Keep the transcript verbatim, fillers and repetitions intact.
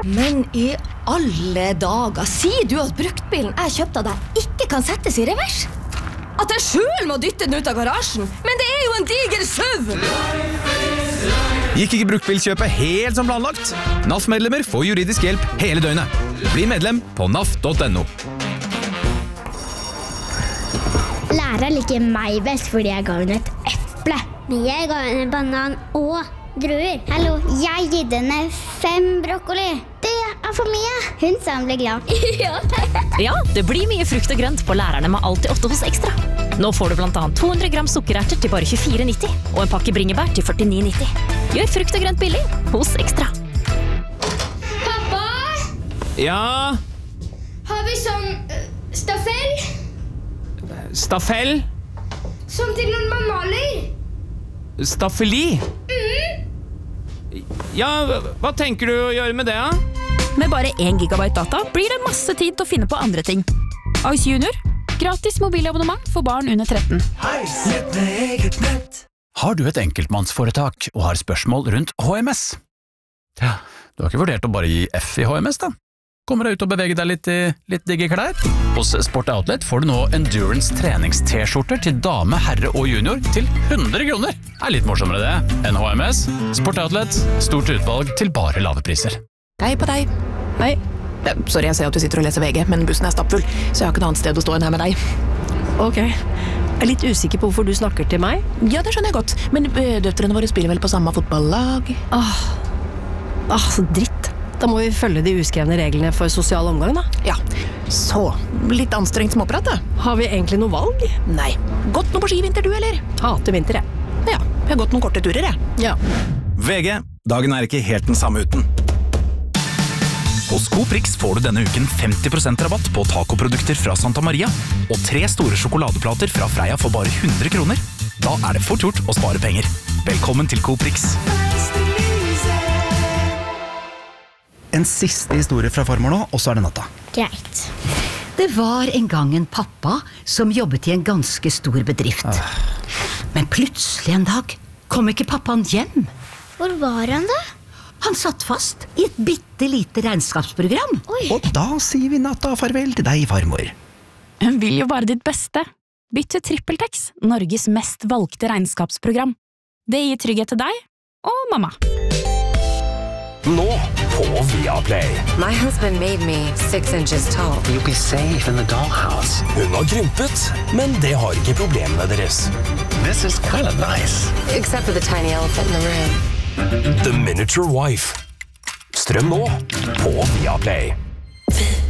Men i alle dager, sier du at bruktbilen jeg kjøpte av deg ikke kan settes i revers? At jeg selv må dytte den ut av garasjen? Men det er jo en diger SUV! Gikk ikke bruktbilkjøpet helt som planlagt? N A F-medlemmer får juridisk hjelp hele døgnet. Bli medlem på N A F punktum no. Læreren liker meg best fordi jeg ga henne et eple. Men jeg ga henne en banan og druer. Hallo, jeg gitt henne fem brokkoli. Det er for mye. Hun sa hun ble glad. Ja. Ja, det blir mye frukt og grønt på lærerne med alltid åtte hos Ekstra. Nå får du blant annet to hundre gram sukkererter til bare tjuefire nitti og en pakke bringebær til førtini nitti. Gjør frukt og grønt billig hos Ekstra. Pappa, Ja, har vi sånn uh, staffell? staffell, Sånn til når man maler? staffeli. Ja, hva tenker du å gjøre med det, da? Med bare én gigabyte data blir det masse tid til å finne på andre ting. Ice Junior. Gratis mobilabonnement for barn under tretten. Har du et enkeltmannsforetak og har spørsmål rundt H M S? Ja, du har ikke vurdert å bare gi F i H M S, da? Kommer deg ut og bevege deg litt i litt digge klær? Hos Sport Outlet får du nå Endurance trenings-t-skjorter til dame, herre og junior til hundre kroner. Det er litt morsommere det enn H M S. Sport Outlet, stort utvalg til bare lave priser. Hei på deg. Hei. Sorry, jeg ser at du sitter og leser V G, men bussen er stappfull, så jeg har ikke noe annet sted å stå enn her med deg. Ok. Jeg er litt usikker på hvorfor du snakker til meg. Ja, det skjønner jeg godt, men døtrene våre spiller vel på samme fotballag? Åh, Åh så dritt. Da må vi følge de uskrevne reglene for sosial omgang, da. Ja, så litt anstrengt småprat, da. Har vi egentlig noe valg? Nei. Gått noe på skivinter, du, eller? Hater vinter, jeg. Ja, jeg har gått noen korte turer, jeg. Ja. V G, dagen er ikke helt den samme uten. Hos Coprix får du denne uken femti prosent rabatt på tacoprodukter fra Santa Maria og tre store sjokoladeplater fra Freia for bare hundre kroner. Da er det fort gjort å spare penger. Velkommen til Coprix. En siste historie fra farmor nå, og så er det natta. Greit. Det var en gang en pappa som jobbet i en ganske stor bedrift. Men plutselig en dag kom ikke pappaen hjem. Hvor var han da? Han satt fast i et bitte lite regnskapsprogram. Oi. Og da sier vi natta farvel til deg, farmor. Hun vil jo bare ditt beste. Bytt til TrippelTex, Norges mest valgte regnskapsprogram. Det gir trygghet til deg og mamma. Nå på Viaplay. My husband made me six inches tall. You'll be safe in the dollhouse. Hun har krympet, men det har ikke problemene deres. This is kind of nice. Except for the tiny elephant in the room. The Miniature Wife. Strøm nå på Viaplay.